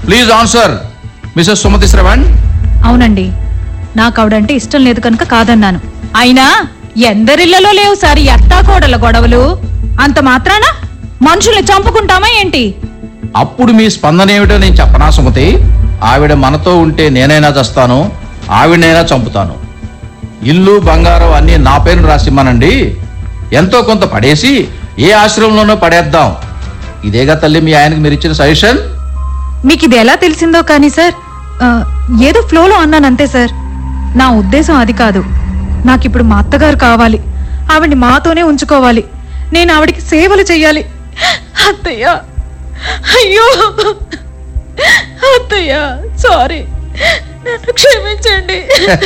Please answer Mrs Sumathi Shravan. అవునండి, నాకు ఆవిడంటే ఇష్టం లేదు కనుక కాదన్నాను. అయినా ఎందరిళ్లలో లేవు సార్ ఎత్తాకోడల గొడవలు. అంత మాత్రాన మనుషుల్ని చంపుకుంటామా ఏంటి? అప్పుడు మీ స్పందన ఏమిటో నేను చెప్పనా సుమతి? ఆవిడ మనతో ఉంటే నేనైనా చస్తాను, ఆవిడనైనా చంపుతాను. ఇల్లు బంగారం అన్నీ నా పేరును రాసిమ్మనండి. ఎంతో కొంత పడేసి ఏ ఆశ్రమంలోనో పడేద్దాం. ఇదేగా తల్లి మీ ఆయనకి మీరు ఇచ్చిన సజెషన్. మీకు ఇది ఎలా తెలిసిందో కానీ సార్, ఏదో ఫ్లోలో అన్నానంతే సార్. నా ఉద్దేశం అది కాదు. నాకిప్పుడు మా అత్తగారు కావాలి. ఆవిడ్ని మాతోనే ఉంచుకోవాలి. నేను ఆవిడికి సేవలు చెయ్యాలి. అత్తయ్య, అయ్యో అత్తయ్య, సారీ, నన్ను క్షమించండి.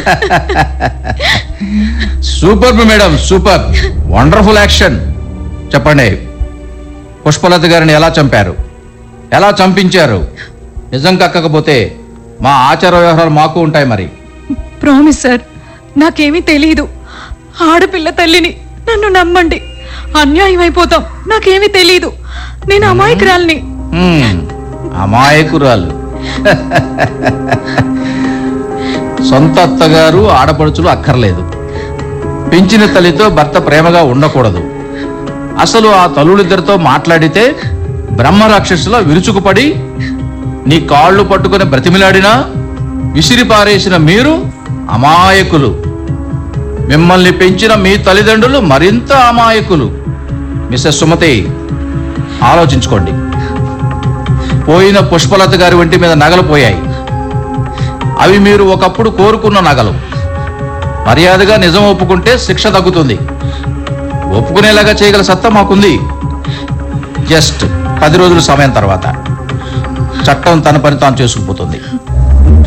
Super madam, super, wonderful action. చెప్పండి, పుష్పలత గారిని ఎలా చంపారు, ఎలా చంపించారు? నిజం కక్కకపోతే మా ఆచార వ్యవహారాలు మాకు ఉంటాయి మరి. ప్రామిస్ సార్, నాకేమీ తెలీదు. ఆడపిల్ల తల్లిని, నన్ను నమ్మండి. అన్యాయం అయిపోతాం. నాకేమీ తెలీదు. నేను అమాయకురాల్ని. అమాయకురాలు. సొంత అత్తగారు ఆడపడుచులు అక్కర్లేదు. పెంచిన తల్లితో భర్త ప్రేమగా ఉండకూడదు. అసలు ఆ తల్లులిద్దరితో మాట్లాడితే బ్రహ్మ రాక్షసులా విరుచుకుపడి నీ కాళ్ళు పట్టుకుని బ్రతిమిలాడినా విసిరి పారేసిన మీరు అమాయకులు. మిమ్మల్ని పెంచిన మీ తల్లిదండ్రులు మరింత అమాయకులు. మిస్సెస్ సుమతి, ఆలోచించుకోండి. పోయిన పుష్పలత గారి ఒంటి మీద నగలు పోయాయి. అవి మీరు ఒకప్పుడు కోరుకున్న నగలు. మర్యాదగా నిజం ఒప్పుకుంటే శిక్ష తగ్గుతుంది. ఒప్పుకునేలాగా చేయగల సత్తా మాకుంది. జస్ట్ 10 రోజుల సమయం తర్వాత చట్టం తన పని తాను చేసుకుపోతుంది.